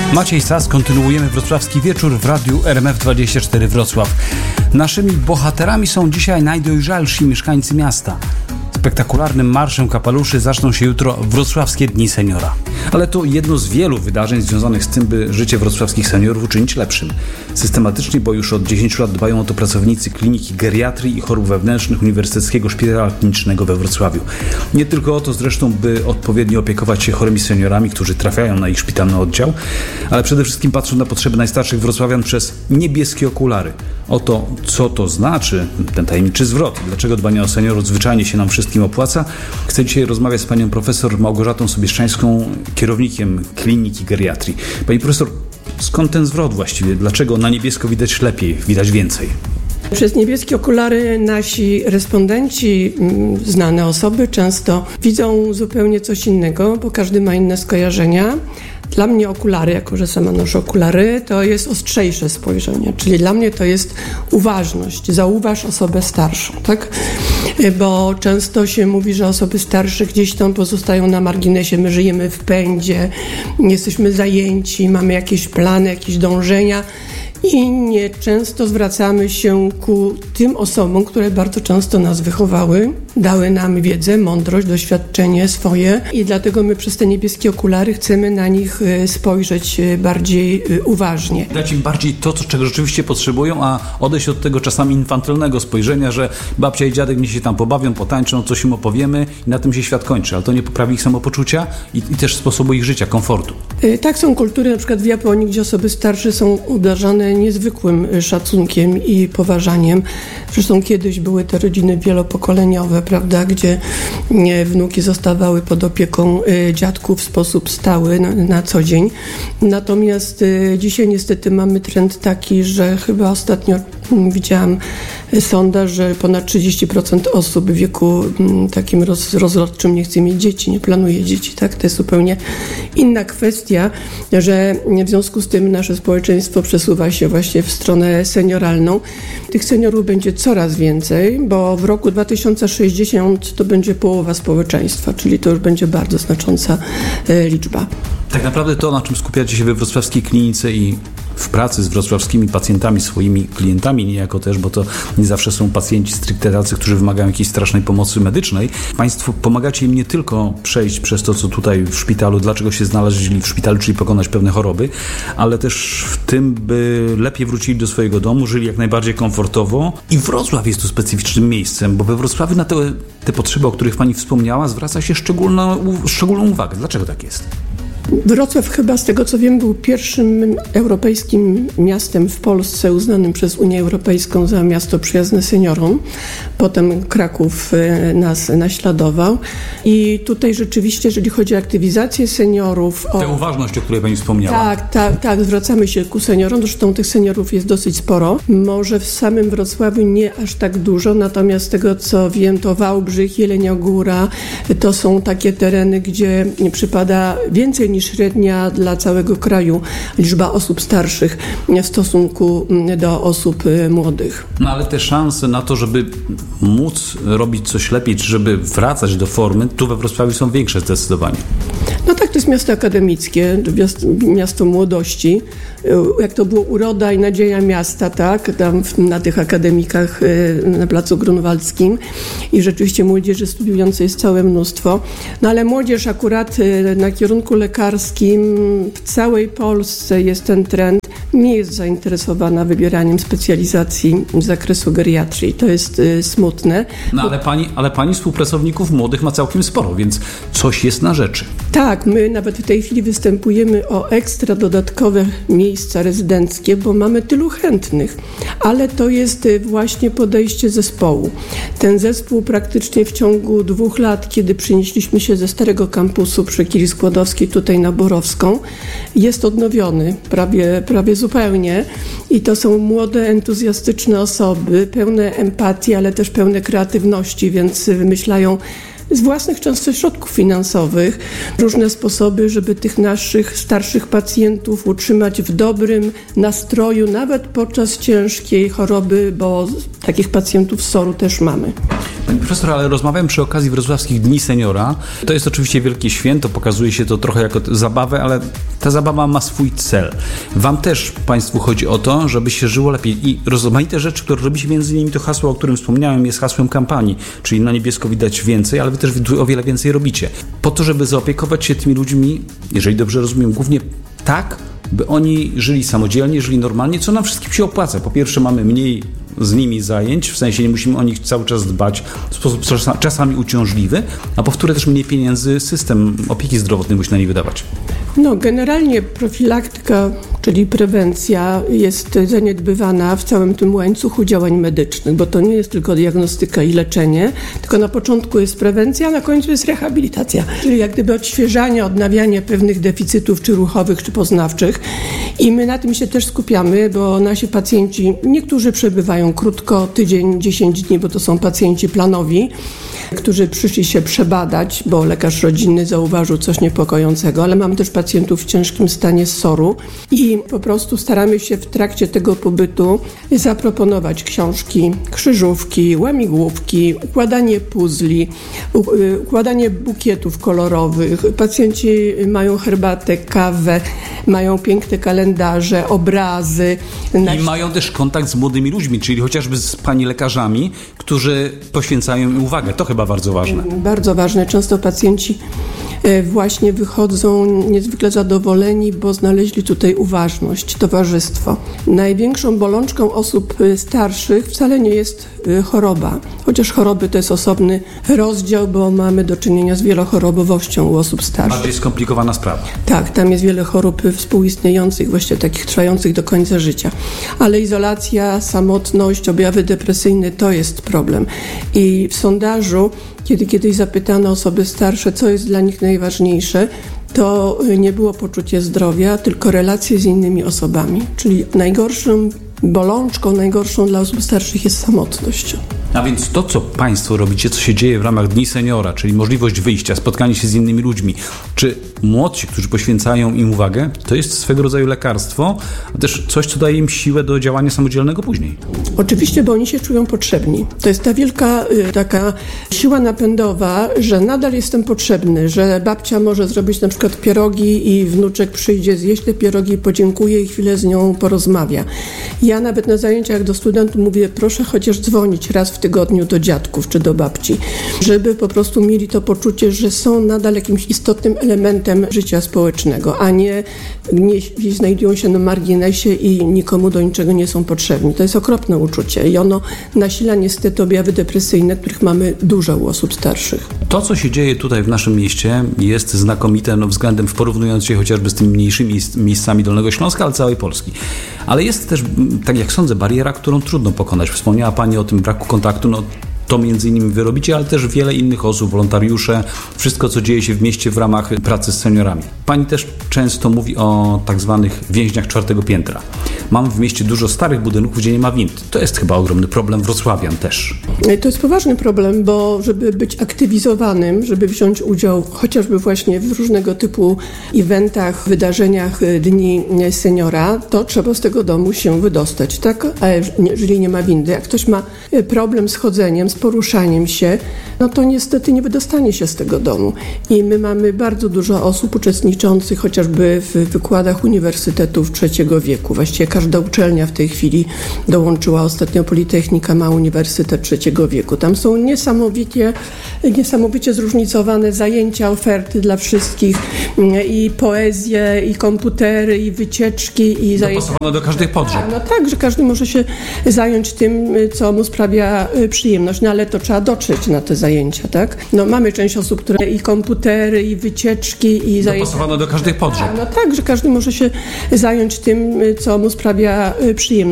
Maciej Sas, kontynuujemy Wrocławski Wieczór w Radiu RMF24 Wrocław. Naszymi bohaterami są dzisiaj najdojrzalsi mieszkańcy miasta. Spektakularnym marszem kapeluszy zaczną się jutro Wrocławskie Dni Seniora. Ale to jedno z wielu wydarzeń związanych z tym, by życie wrocławskich seniorów uczynić lepszym. Systematycznie, bo już od 10 lat dbają o to pracownicy Kliniki Geriatrii i Chorób Wewnętrznych Uniwersyteckiego Szpitala Klinicznego we Wrocławiu. Nie tylko o to zresztą, by odpowiednio opiekować się chorymi seniorami, którzy trafiają na ich szpitalny oddział, ale przede wszystkim patrzą na potrzeby najstarszych wrocławian przez niebieskie okulary. O to, co to znaczy, ten tajemniczy zwrot, dlaczego dbanie o seniorów zwyczajnie się nam wszystkim opłaca, chcę dzisiaj rozmawiać z panią profesor Małgorzatą Sobieszczańską, kierownikiem Kliniki Geriatrii. Pani profesor, skąd ten zwrot właściwie? Dlaczego na niebiesko widać lepiej, widać więcej? Przez niebieskie okulary nasi respondenci, znane osoby często widzą zupełnie coś innego, bo każdy ma inne skojarzenia. Dla mnie okulary, jako że sama noszę okulary, to jest ostrzejsze spojrzenie, czyli dla mnie to jest uważność. Zauważ osobę starszą, tak? Bo często się mówi, że osoby starsze gdzieś tam pozostają na marginesie, my żyjemy w pędzie, jesteśmy zajęci, mamy jakieś plany, jakieś dążenia i nieczęsto zwracamy się ku tym osobom, które bardzo często nas wychowały, dały nam wiedzę, mądrość, doświadczenie swoje i dlatego my przez te niebieskie okulary chcemy na nich spojrzeć bardziej uważnie. Dać im bardziej to, czego rzeczywiście potrzebują, a odejść od tego czasami infantylnego spojrzenia, że babcia i dziadek mnie się tam pobawią, potańczą, coś im opowiemy i na tym się świat kończy, ale to nie poprawi ich samopoczucia i też sposobu ich życia, komfortu. Tak, są kultury, na przykład w Japonii, gdzie osoby starsze są obdarzane niezwykłym szacunkiem i poważaniem. Zresztą kiedyś były te rodziny wielopokoleniowe, prawda, gdzie wnuki zostawały pod opieką dziadków w sposób stały na co dzień. Natomiast dzisiaj niestety mamy trend taki, że chyba ostatnio widziałam sondaż, że ponad 30% osób w wieku takim rozrodczym nie chce mieć dzieci, nie planuje dzieci, tak? To jest zupełnie inna kwestia, że w związku z tym nasze społeczeństwo przesuwa się właśnie w stronę senioralną. Tych seniorów będzie coraz więcej, bo w roku 2060 to będzie połowa społeczeństwa, czyli to już będzie bardzo znacząca liczba. Tak naprawdę to, na czym skupiacie się we wrocławskiej klinice i w pracy z wrocławskimi pacjentami, swoimi klientami niejako też, bo to nie zawsze są pacjenci stricte tacy, którzy wymagają jakiejś strasznej pomocy medycznej. Państwo pomagacie im nie tylko przejść przez to, co tutaj w szpitalu, dlaczego się znaleźli w szpitalu, czyli pokonać pewne choroby, ale też w tym, by lepiej wrócili do swojego domu, żyli jak najbardziej komfortowo. I Wrocław jest tu specyficznym miejscem, bo we Wrocławiu na te potrzeby, o których pani wspomniała, zwraca się szczególną uwagę. Dlaczego tak jest? Wrocław chyba, z tego co wiem, był pierwszym europejskim miastem w Polsce uznanym przez Unię Europejską za miasto przyjazne seniorom. Potem Kraków nas naśladował. I tutaj rzeczywiście, jeżeli chodzi o aktywizację seniorów... Tę uważność, o której pani wspomniała. Tak, zwracamy się ku seniorom. Zresztą tych seniorów jest dosyć sporo. Może w samym Wrocławiu nie aż tak dużo, natomiast z tego co wiem, to Wałbrzych, Jelenia Góra, to są takie tereny, gdzie przypada więcej niż średnia dla całego kraju liczba osób starszych w stosunku do osób młodych. No ale te szanse na to, żeby móc robić coś lepiej, czy żeby wracać do formy, tu we Wrocławiu są większe zdecydowanie. No tak, to jest miasto akademickie, miasto młodości. Jak to było uroda i nadzieja miasta, tak, tam na tych akademikach na Placu Grunwaldzkim i rzeczywiście młodzieży studiującej jest całe mnóstwo. No ale młodzież akurat na kierunku lekarskim w całej Polsce jest ten trend, nie jest zainteresowana wybieraniem specjalizacji z zakresu geriatrii. To jest smutne. No ale pani współpracowników młodych ma całkiem sporo, więc coś jest na rzeczy. Tak, my nawet w tej chwili występujemy o ekstra dodatkowe miejsca rezydenckie, bo mamy tylu chętnych, ale to jest właśnie podejście zespołu. Ten zespół praktycznie w ciągu 2 lat, kiedy przenieśliśmy się ze starego kampusu przy Kili Skłodowskiej tutaj na Borowską, jest odnowiony prawie zupełnie i to są młode, entuzjastyczne osoby, pełne empatii, ale też pełne kreatywności, więc wymyślają z własnych często środków finansowych różne sposoby, żeby tych naszych starszych pacjentów utrzymać w dobrym nastroju, nawet podczas ciężkiej choroby, bo takich pacjentów z SOR-u też mamy. Pani profesor, ale rozmawiałem przy okazji Wrocławskich Dni Seniora. To jest oczywiście wielkie święto, pokazuje się to trochę jako zabawę, ale ta zabawa ma swój cel. Wam też, Państwu, chodzi o to, żeby się żyło lepiej i rozmaite rzeczy, które robicie, między innymi to hasło, o którym wspomniałem, jest hasłem kampanii, czyli na niebiesko widać więcej, ale wy też o wiele więcej robicie. Po to, żeby zaopiekować się tymi ludźmi, jeżeli dobrze rozumiem, głównie tak, by oni żyli samodzielnie, żyli normalnie, co nam wszystkim się opłaca. Po pierwsze, mamy mniej z nimi zajęć, w sensie nie musimy o nich cały czas dbać w sposób czasami uciążliwy, a po wtóre też mniej pieniędzy system opieki zdrowotnej musi na nie wydawać. No, generalnie profilaktyka, czyli prewencja jest zaniedbywana w całym tym łańcuchu działań medycznych, bo to nie jest tylko diagnostyka i leczenie, tylko na początku jest prewencja, a na końcu jest rehabilitacja, czyli jak gdyby odświeżanie, odnawianie pewnych deficytów czy ruchowych, czy poznawczych i my na tym się też skupiamy, bo nasi pacjenci, niektórzy przebywają krótko, tydzień, 10 dni, bo to są pacjenci planowi, którzy przyszli się przebadać, bo lekarz rodzinny zauważył coś niepokojącego, ale mamy też pacjentów w ciężkim stanie z SOR-u i po prostu staramy się w trakcie tego pobytu zaproponować książki, krzyżówki, łamigłówki, układanie puzli, układanie bukietów kolorowych. Pacjenci mają herbatę, kawę, mają piękne kalendarze, obrazy. I mają też kontakt z młodymi ludźmi, czyli chociażby z pani lekarzami, którzy poświęcają im uwagę. To chyba bardzo ważne. Bardzo ważne. Często pacjenci właśnie wychodzą niezwykle zadowoleni, bo znaleźli tutaj uważność, towarzystwo. Największą bolączką osób starszych wcale nie jest choroba, chociaż choroby to jest osobny rozdział, bo mamy do czynienia z wielochorobowością u osób starszych. Bardziej skomplikowana sprawa. Tak, tam jest wiele chorób współistniejących, właściwie takich trwających do końca życia. Ale izolacja, samotność, objawy depresyjne to jest problem. I w sondażu, kiedy kiedyś zapytano osoby starsze, co jest dla nich najważniejsze, to nie było poczucie zdrowia, tylko relacje z innymi osobami. Czyli najgorszą bolączką, najgorszą dla osób starszych jest samotność. A więc to, co Państwo robicie, co się dzieje w ramach Dni Seniora, czyli możliwość wyjścia, spotkanie się z innymi ludźmi, czy młodsi, którzy poświęcają im uwagę, to jest swego rodzaju lekarstwo, a też coś, co daje im siłę do działania samodzielnego później. Oczywiście, bo oni się czują potrzebni. To jest ta wielka taka siła napędowa, że nadal jestem potrzebny, że babcia może zrobić na przykład pierogi i wnuczek przyjdzie zjeść te pierogi, podziękuje i chwilę z nią porozmawia. Ja nawet na zajęciach do studentów mówię, proszę chociaż dzwonić raz w tygodniu do dziadków czy do babci, żeby po prostu mieli to poczucie, że są nadal jakimś istotnym elementem życia społecznego, a nie znajdują się na marginesie i nikomu do niczego nie są potrzebni. To jest okropne uczucie i ono nasila niestety objawy depresyjne, których mamy dużo u osób starszych. To, co się dzieje tutaj w naszym mieście, jest znakomite względem, porównując się chociażby z tymi mniejszymi miejscami Dolnego Śląska, ale całej Polski. Ale jest też, tak jak sądzę, bariera, którą trudno pokonać. Wspomniała Pani o tym braku kontaktu, to między innymi wy robicie, ale też wiele innych osób, wolontariusze, wszystko, co dzieje się w mieście w ramach pracy z seniorami. Pani też często mówi o tak zwanych więźniach 4. piętra. Mamy w mieście dużo starych budynków, gdzie nie ma wind. To jest chyba ogromny problem wrocławian też. To jest poważny problem, bo żeby być aktywizowanym, żeby wziąć udział chociażby właśnie w różnego typu eventach, wydarzeniach Dni Seniora, to trzeba z tego domu się wydostać, tak? A jeżeli nie ma windy, jak ktoś ma problem z chodzeniem, z poruszaniem się, no to niestety nie wydostanie się z tego domu. I my mamy bardzo dużo osób uczestniczących chociażby w wykładach uniwersytetów trzeciego wieku. Właściwie każda uczelnia w tej chwili dołączyła, ostatnio Politechnika ma Uniwersytet trzeciego wieku. Tam są niesamowicie zróżnicowane zajęcia, oferty dla wszystkich i poezję, i komputery, i wycieczki, i zajęcia. Dopasowane do każdych potrzeb. No tak, że każdy może się zająć tym, co mu sprawia przyjemność, no ale to trzeba dotrzeć na te zajęcia, tak? No mamy część osób, które i komputery, i wycieczki, i zajęcia. Dopasowane do każdych potrzeb. No tak, że każdy może się zająć tym, co mu sprawia przyjemność.